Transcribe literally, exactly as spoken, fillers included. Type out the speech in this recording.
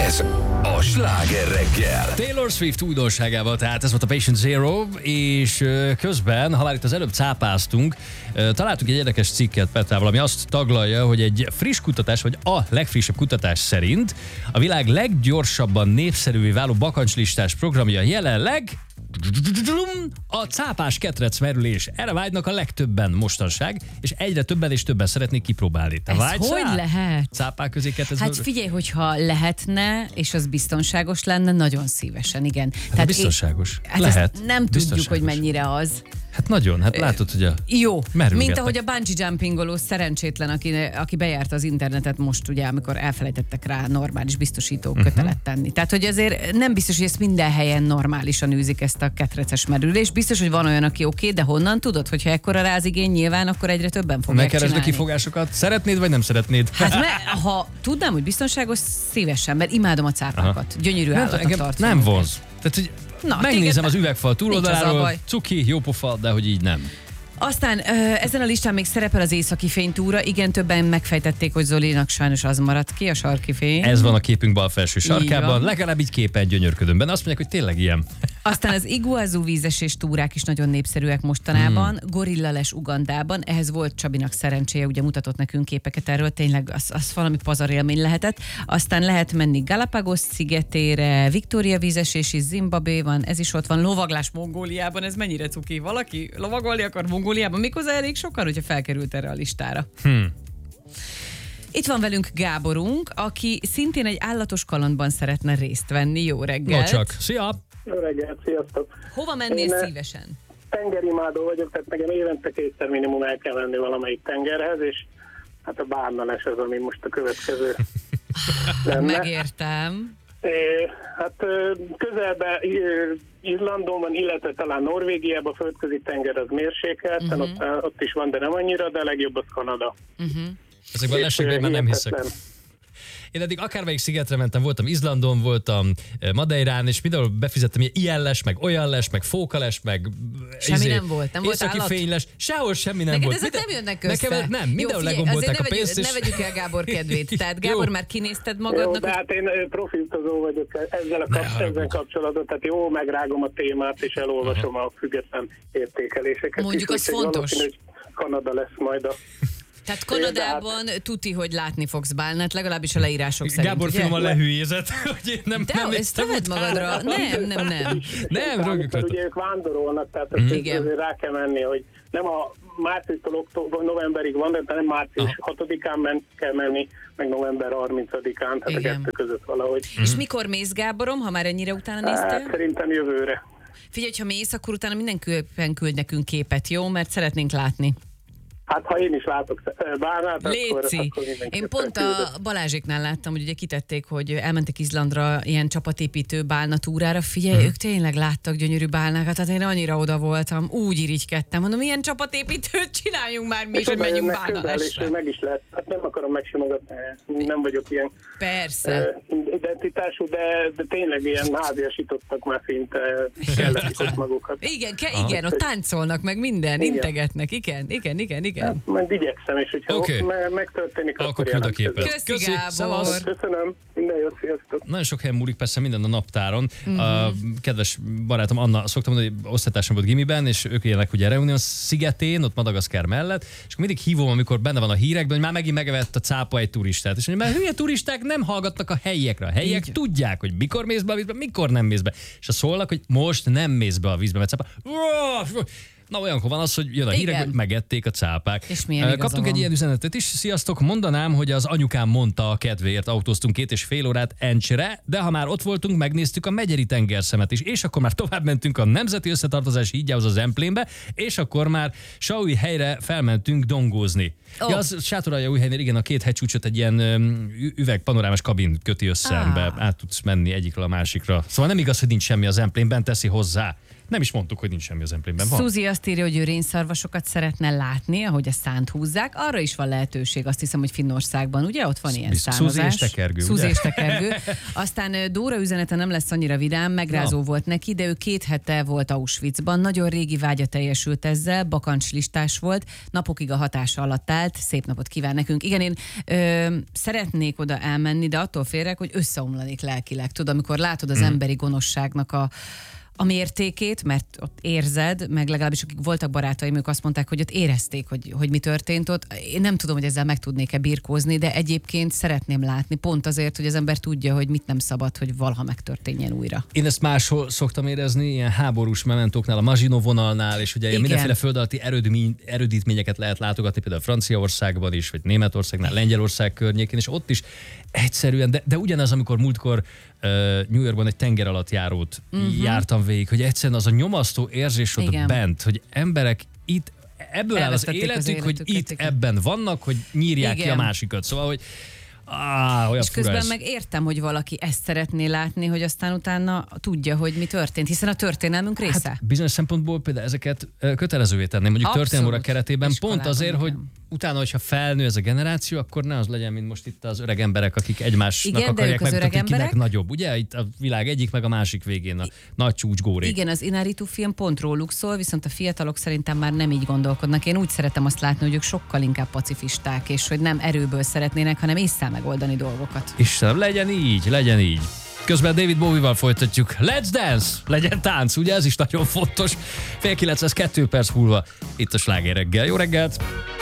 Ez a Sláger reggel. Taylor Swift újdonságával, tehát ez volt a Patient Zero, és közben, ha már itt az előbb cápáztunk, találtunk egy érdekes cikket Petrával, ami azt taglalja, hogy egy friss kutatás, vagy a legfrissebb kutatás szerint a világ leggyorsabban népszerűvé váló bakancslistás programja jelenleg a cápás ketrec merülés. Erre vágynak a legtöbben mostanság, és egyre többen és többen szeretnék kipróbálni. Te Ez vágysz hogy rá? lehet? Cápák közé ketrec Hát figyelj, hogyha lehetne, és az biztonságos lenne, nagyon szívesen, igen. Hát Tehát biztonságos. Hát lehet. nem tudjuk, hogy Biztonságos. mennyire az. Hát nagyon, hát látod, hogy a... Jó, merülgetnek. mint ahogy a bungee jumpingoló szerencsétlen, aki, aki bejárta az internetet most, ugye, amikor elfelejtettek rá normális biztosító Mhm. kötelet tenni. Tehát, hogy azért nem biztos, hogy ezt minden helyen normálisan űzik, ezt a ketreces merülést. Biztos, hogy van olyan, aki oké, okay, de honnan tudod, hogyha ekkora rázigény nyilván, akkor egyre többen fogják Megkeresd a csinálni. kifogásokat? Szeretnéd, vagy nem szeretnéd? Hát me, ha tudnám, hogy biztonságos, szívesen, mert imádom a cápákat. Aha. Gyönyörű Nem, állatot engem tartom. nem vonz. Tehát, hogy Na, megnézem téged az nem. üvegfal Nincs az a túloldaláról, baj. cuki, jó pofa, de hogy így nem. Aztán ö, ezen a listán még szerepel az északi fénytúra. Igen, többen megfejtették, hogy Zolinak sajnos az maradt ki, a sarki fény. Ez van a képünk bal felső sarkában, van. legalább így képen gyönyörködöm benne. Azt mondják, hogy tényleg ilyen. Aztán az iguazú vízesés túrák is nagyon népszerűek mostanában. Hmm. Gorillales Ugandában. Ehhez volt Csabinak szerencséje, ugye mutatott nekünk képeket erről, tényleg az, az valami pazarélmény lehetett. Aztán lehet menni Galapagos szigetére, Victoria vízesés is Zimbabwe-ban, ez is ott van, lovaglás Mongóliában, ez mennyire cuki? Valaki lovagolni akar Mongóliában, méghozzá elég sokan, hogyha felkerült erre a listára. Hmm. Itt van velünk Gáborunk, aki szintén egy állatos kalandban szeretne részt venni. Jó reggelt! No csak. Szia! Jó reggelt, sziasztok! Hova mennél Én, szívesen? Tengerimádó vagyok, tehát nekem évente kétszer minimum el kell menni valamelyik tengerhez, és hát a Bárnales az, ami most a következő lenne. Megértem. É, hát ö, közelben ö, Izlandon van, illetve talán Norvégiában a földközi tenger az mérsékelt, uh-huh. ott, ott is van, de nem annyira, de a legjobb az Kanada. Uh-huh. Ezekben a lesekben már nem hiszek. Én eddig akármelyik szigetre mentem, voltam Izlandon, voltam Madeirán, és mindenhol befizettem ilyen ilyen les, meg olyan les, meg fókales, meg semmi nem volt, nem volt északi állat? fényles, sehol semmi nem Neked volt. ezek Minden, nem jönnek össze. Nekem nem, mindenhol Jó, figyelj, legombolták a azért ne pénzt. vegyük, És... ne vegyük el Gábor kedvét. Tehát Gábor, Jó. már kinézted Jó, magadnak? de hát én profiltozó vagyok ezzel a kap, ezzel kapcsolatban, tehát jó, megrágom a témát, és elolvasom Aha. a független értékeléseket. Mondjuk is, az úgyhogy fontos. valószínű, hogy Kanada lesz majd a... Tehát Kanadában tuti, hogy látni fogsz bálnát, legalábbis a leírások szerint. Gábor ugye? finoman lehülyézett, hogy én nem, De nem ezt néztem teved utána. magadra. Nem, nem, nem. Nem, rögök Mert ugye ők vándorolnak, tehát mm. azért rá kell menni, hogy nem a márciustól október, novemberig van, de nem március hatodikán men, kell menni, meg november harmincadikán, tehát Igen. a kettő között valahogy. És mikor mész, Gáborom, ha már ennyire utána néztél? Hát, szerintem jövőre. Figyelj, ha mész, akkor utána mindenképpen küld nekünk képet, jó? Mert szeretnénk látni. Hát ha én is látok bárnát, akkor, Léci. akkor mindenképpen Én pont a küldök. Balázséknál láttam, hogy ugye kitették, hogy elmentek Izlandra ilyen csapatépítő bálnatúrára. Figyelj, ők tényleg láttak gyönyörű bálnákat, tehát én annyira oda voltam, úgy irigykedtem. Mondom, milyen csapatépítőt csináljunk már mi is, És hogy oda menjünk jönnek közel, és bálnalásra. meg is lehet. Hát nem akarom megsimogatni, nem vagyok ilyen Persze. uh, identitású, de, de tényleg ilyen háziasítottak már szinte, kelletik ott magukat. Igen, ke, igen, ott táncolnak meg minden, Igen. integetnek, igen, igen, igen, igen. Hát, majd igyekszem, és hogyha Oké. me- megtörténik, Akkor akkor küld a jelentkezem. képet. Köszi, Gábor. szevasz. Köszönöm, minden jót, sziasztok! Nagyon sok helyen múlik persze minden a naptáron. Mhm. A kedves barátom Anna, szoktam mondani, hogy osztálytársam volt gimiben, és ők élnek ugye Reunion szigetén, ott Madagaszkár mellett, és akkor mindig hívom, amikor benne van a hírekben, hogy már megint megevett a cápa egy turistát. És mondja, mert hülye turisták nem hallgatnak a helyiekre. A helyiek Így. tudják, hogy mikor mész be a vízbe, mikor nem mész be. És azt szólnak, hogy most nem mész be a vízbe, mert cápa. Na olyankor van az, hogy jön a hírek, Igen. hogy megették a cápák. És milyen igaza Kaptunk egy van. ilyen üzenetet is. Sziasztok, mondanám, hogy az anyukám mondta a kedvéért autóztunk két és fél órát Encsre, de ha már ott voltunk, megnéztük a Megyeri tengerszemet is, és akkor már tovább mentünk a Nemzeti Összetartozási hídjához az Emplénbe, és akkor már Saújhelyre felmentünk dongózni. Oh. Ja, az Sátoraljaújhelynél igen, a két hegycsúcsot egy ilyen öm, ü- üvegpanorámás kabin köti össze, Ah. amiben át tudsz menni egyikről a másikra. Szóval nem igaz, hogy nincs semmi az Emplénben, teszi hozzá Nem is mondtuk, hogy nincs semmi az Zemplénben. Van. Suzi azt írja, hogy ő rénszarvasokat szeretne látni, ahogy a szánt húzzák. Arra is van lehetőség, azt hiszem, hogy Finnországban, ugye? Ott van ilyen szánozás. Suzi és tekergő, Suzi és tekergő. Aztán Dóra üzenete nem lesz annyira vidám, megrázó ja. volt neki, de ő két hete volt Auschwitzban. Nagyon régi vágya teljesült ezzel, bakancslistás volt, napokig a hatása alatt állt. Szép napot kíván nekünk. Igen, én ö, szeretnék oda elmenni, de attól félek, hogy összeomlanék lelkileg. Tudod, amikor látod az mm. emberi gonoszságnak a a mértékét, mert ott érzed, meg legalábbis akik voltak barátaim, ők azt mondták, hogy ott érezték, hogy, hogy mi történt ott. Én nem tudom, hogy ezzel meg tudnék-e birkózni, de egyébként szeretném látni, pont azért, hogy az ember tudja, hogy mit nem szabad, hogy valaha megtörténjen újra. Én ezt máshol szoktam érezni, ilyen háborús mementóknál, a Maginot vonalnál, és ugye igen. mindenféle föld alatti erődítményeket lehet látogatni, például Franciaországban is, vagy Németországnál, Lengyelország környékén, és ott is egyszerűen, de, de ugyanaz, amikor múltkor uh, New Yorkban egy tenger alatt járót uh-huh. jártam végig, hogy egyszerűen az a nyomasztó érzés ott bent, hogy emberek itt, ebből áll az életük, az hogy itt igen. ebben vannak, hogy nyírják igen. ki a másikat. Szóval, hogy Ah, olyan és közben ez. meg értem, hogy valaki ezt szeretné látni, hogy aztán utána tudja, hogy mi történt, hiszen a történelmünk része. Hát bizonyos szempontból például ezeket kötelezővé tenném, mondjuk történelmóra keretében, pont azért, igen. hogy utána, hogyha felnő ez a generáció, akkor ne az legyen, mint most itt az öreg emberek, akik egymásnak igen, akarják megmutatni, kinek nagyobb. Ugye itt a világ egyik, meg a másik végén a I- nagy csúcsgórék. Igen, az Inaritu film pont róluk szól, viszont a fiatalok szerintem már nem így gondolkodnak. Én úgy szeretem azt látni, hogy ők sokkal inkább pacifisták, és hogy nem erőből szeretnének, hanem észre megoldani dolgokat. Istenem, legyen így, legyen így. Közben David Bowie-val folytatjuk. Let's dance! Legyen tánc, ugye ez is nagyon fontos. Fél kilenc, ez kettő perc múlva itt a Sláger reggel. Jó reggelt!